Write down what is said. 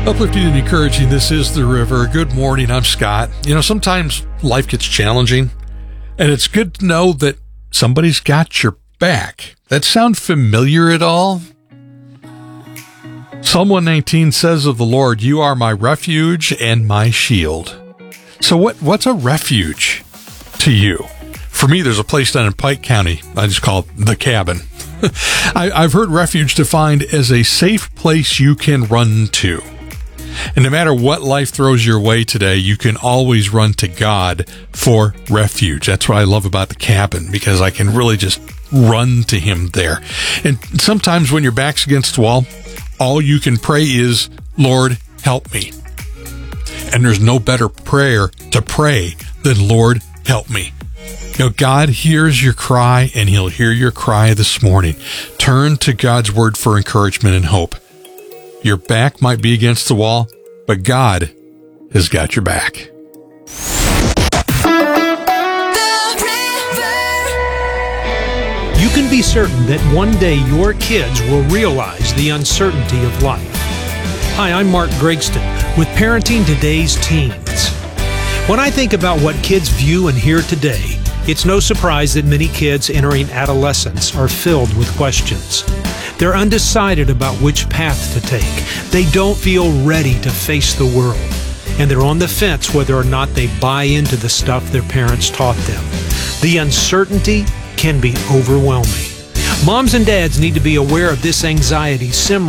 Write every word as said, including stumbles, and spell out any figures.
Uplifting and encouraging, this is The River. Good morning, I'm Scott. You know, sometimes life gets challenging, and it's good to know that somebody's got your back. That sound familiar at all? Psalm one nineteen says of the Lord, "You are my refuge and my shield." So what? what's a refuge to you? For me, there's a place down in Pike County. I just call it The Cabin. I, I've heard refuge defined as a safe place you can run to. And no matter what life throws your way today, you can always run to God for refuge. That's what I love about The Cabin, because I can really just run to Him there. And sometimes when your back's against the wall, all you can pray is, "Lord, help me." And there's no better prayer to pray than, "Lord, help me." You know, God hears your cry, and He'll hear your cry this morning. Turn to God's Word for encouragement and hope. Your back might be against the wall, but God has got your back. You can be certain that one day your kids will realize the uncertainty of life. Hi, I'm Mark Gregston with Parenting Today's Teens. When I think about what kids view and hear today, it's no surprise that many kids entering adolescence are filled with questions. They're undecided about which path to take. They don't feel ready to face the world. And they're on the fence whether or not they buy into the stuff their parents taught them. The uncertainty can be overwhelming. Moms and dads need to be aware of this anxiety simmering